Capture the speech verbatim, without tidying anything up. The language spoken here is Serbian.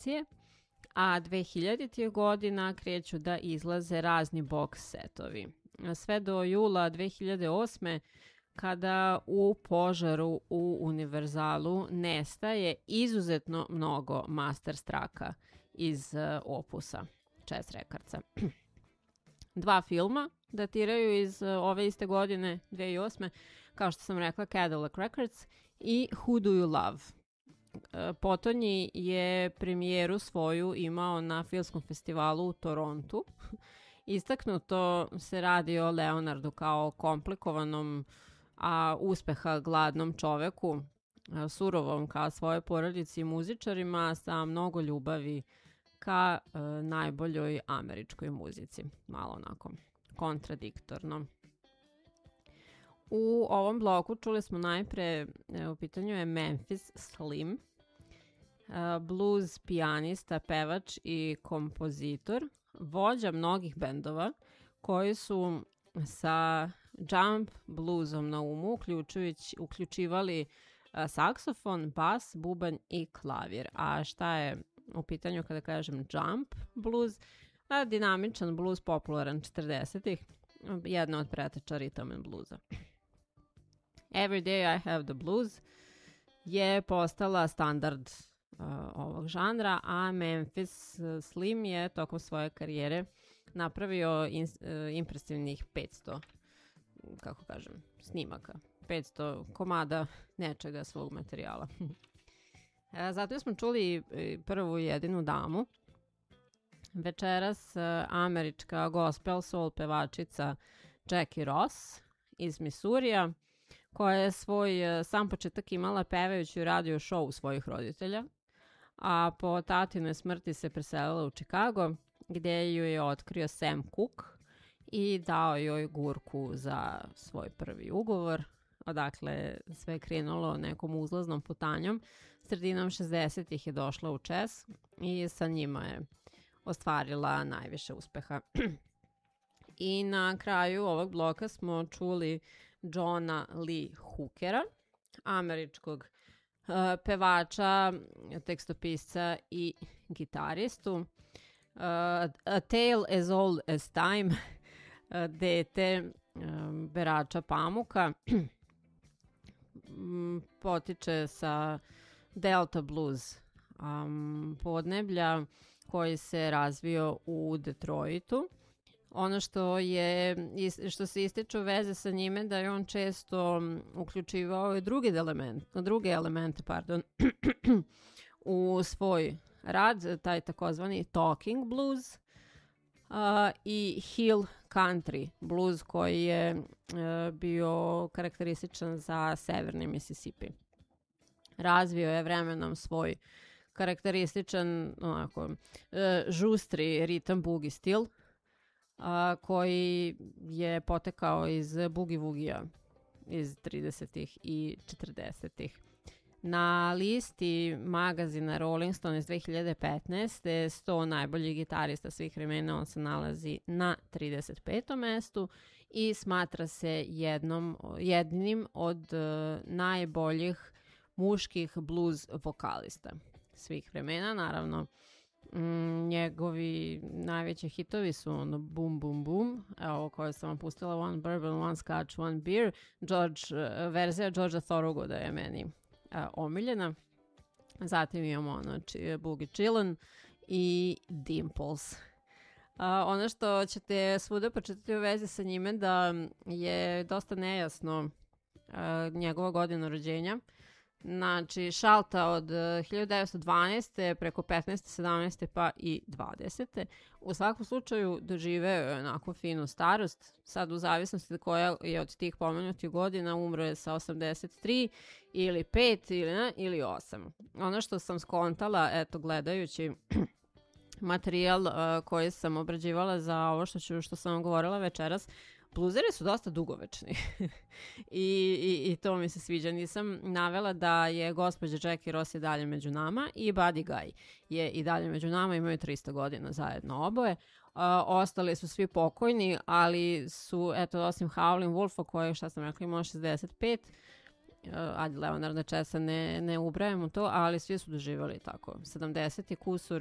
a dvehiljaditih godina kreću da izlaze razni box setovi. Sve do jula dve hiljade osme kada u požaru u Univerzalu nestaje izuzetno mnogo master straka iz uh, opusa Chess Recordsa. Dva filma datiraju iz uh, ove iste godine, dve hiljade osme, kao što sam rekla, Cadillac Records i Who Do You Love. Uh, Potonji je premijeru svoju imao na filmskom festivalu u Torontu. Istaknuto se radi o Leonardu kao komplikovanom, a uspeha gladnom čoveku, surovom ka svojoj porodici i muzičarima, sa mnogo ljubavi ka e, najboljoj američkoj muzici. Malo onako kontradiktorno. U ovom bloku čuli smo najpre, e, u pitanju je Memphis Slim, e, blues pijanista, pevač i kompozitor, vođa mnogih bendova koji su sa jump bluesom na umu uključujući, uključivali a, saksofon, bas, bubanj i klavir. A šta je u pitanju kada kažem jump blues? A, dinamičan blues popularan četrdesetih, jedna od preteča rhythm and bluesa. Every Day I Have the Blues je postala standard uh, ovog žanra, a Memphis Slim je tokom svoje karijere napravio in, uh, impresivnih petsto, kako kažem, snimaka, petsto komada nečega svog materijala. Zato smo čuli prvu jedinu damu. Večeras uh, američka gospel soul pevačica Jackie Ross iz Misurija, koja je svoj uh, sam početak imala pevajući radio show svojih roditelja, a po tatine smrti se preselila u Chicago, gdje ju je otkrio Sam Cooke i dao joj gurku za svoj prvi ugovor. Odakle sve je krenulo nekom uzlaznom putanjom. Sredinom šezdesetih je došla u jazz i sa njima je ostvarila najviše uspeha. I na kraju ovog bloka smo čuli Johna Lee Hookera, američkog uh, pevača, tekstopisca i gitaristu. Uh, A Tale as Old as Time, uh, dete um, berača pamuka, potiče sa Delta Blues um, podneblja koji se razvio u Detroitu. Ono što je što se ističe u veze sa njime da je on često uključivao i druge elemente, druge elemente, pardon, u svoj rad, taj takozvani talking blues uh, i hill country blues koji je uh, bio karakterističan za severni Mississippi. Razvio je vremenom svoj karakterističan onako, uh, žustri ritam boogie stil, uh, koji je potekao iz boogie woogija iz tridesetih i četrdesetih. Na listi magazina Rolling Stone iz dve hiljade petnaeste sto najboljih gitarista svih vremena on se nalazi na trideset petom mestu i smatra se jednom, jednim od uh, najboljih muških blues vokalista svih vremena. Naravno, mm, njegovi najveći hitovi su ono Boom Boom Boom, evo koje sam vam pustila, One Bourbon, One Scotch, One Beer. George, uh, verzija Georgea Thorogoda je meni uh, omiljena. Zatim imamo ono, či, Boogie Chillin' i Dimples. Uh, ono što ćete svuda početiti u vezi sa njime da je dosta nejasno uh, njegova godina rođenja. Znači, šalta od hiljadu devetsto dvanaeste preko petnaeste, sedamnaeste pa i dvadesete. U svakom slučaju doživeo je onako finu starost. Sad u zavisnosti koja je od tih pomenutih godina umro je sa osamdeset tri ili pet ili, ne, ili osam. Ono što sam skontala, eto, gledajući materijal uh, koji sam obrađivala za ovo što, ću, što sam vam govorila večeras, bluzeri su dosta dugovečni I, i, i to mi se sviđa. Nisam navela da je gospođa Jackie Ross i dalje među nama i Buddy Guy je i dalje među nama, imaju trista godina zajedno oboje. Uh, ostali su svi pokojni, ali su, eto, osim Howlin' Wolfa koji, šta sam rekla, imao šezdeset pet, ajde Leonarda Chessa ne, ne ubrajamo to, ali svi su doživjeli tako sedamdeset kusur